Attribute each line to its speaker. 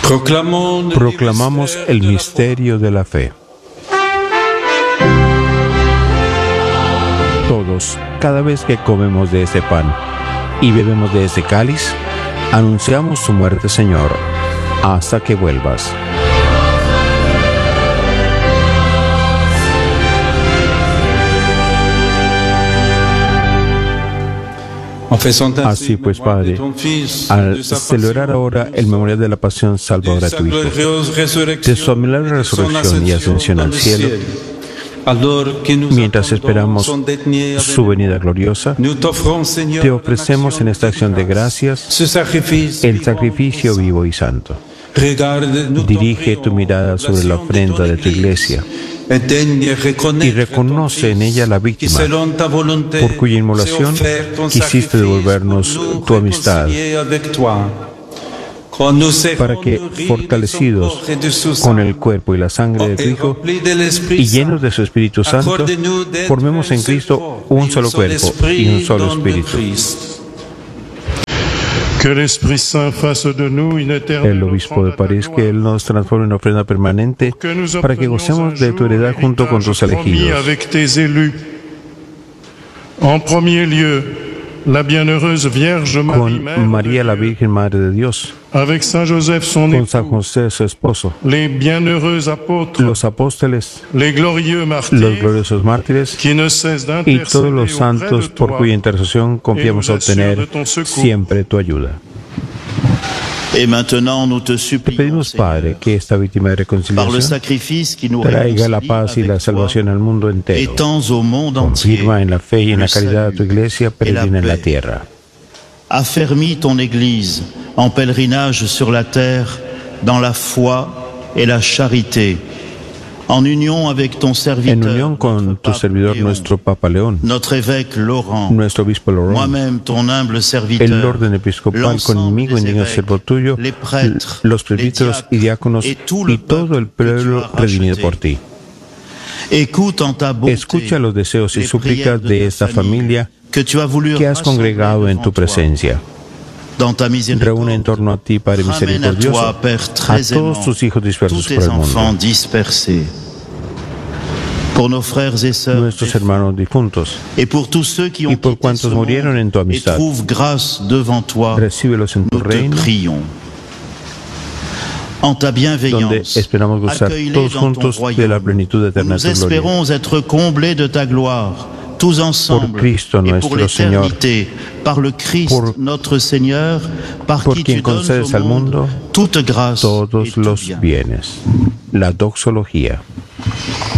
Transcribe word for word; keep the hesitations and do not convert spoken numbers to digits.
Speaker 1: Proclamamos el misterio de la fe. Todos, cada vez que comemos de este pan y bebemos de este cáliz, anunciamos tu muerte, Señor, hasta que vuelvas. Así pues, Padre, al celebrar ahora el memorial de la pasión salvadora de tu Hijo, de su admirable resurrección y ascensión al cielo, mientras esperamos su venida gloriosa, te ofrecemos en esta acción de gracias el sacrificio vivo y santo. Dirige tu mirada sobre la ofrenda de tu Iglesia y reconoce en ella la víctima por cuya inmolación quisiste devolvernos tu amistad, para que, fortalecidos con el cuerpo y la sangre de tu Hijo y llenos de su Espíritu Santo, formemos en Cristo un solo cuerpo y un solo Espíritu. El obispo de París, que Él nos transforme en ofrenda permanente para que gocemos de tu heredad junto con tus elegidos. Con María la Virgen Madre de Dios, con San José su esposo, los apóstoles, los gloriosos mártires y todos los santos por cuya intercesión confiamos obtener siempre tu ayuda. Te pedimos, Padre, que esta víctima de reconciliación traiga la paz y la salvación al mundo entero. Confirma en la fe y en la caridad a tu Iglesia peregrina en la tierra.
Speaker 2: Affermis ton Église en pèlerinage sur la terre dans la foi et la charité. En unión avec ton serviteur,
Speaker 1: en unión con tu servidor, nuestro Papa León,
Speaker 2: notre évêque Laurent,
Speaker 1: nuestro obispo Laurent,
Speaker 2: moi-même ton humble serviteur,
Speaker 1: el orden episcopal conmigo, indigno siervo tuyo, los presbíteros y diáconos y todo el pueblo redimido por ti. Escucha los deseos y súplicas de esta familia que has congregado en tu presencia. Reúne en torno a ti, Padre misericordioso, a todos tus hijos dispersos por el mundo, nuestros hermanos difuntos, y por cuantos murieron en tu amistad. Recíbelos en tu reino, donde esperamos gozar todos juntos de la plenitud eterna de tu gloria. Por Cristo nuestro Señor, por, por quien concedes al mundo todos los bienes. La doxología.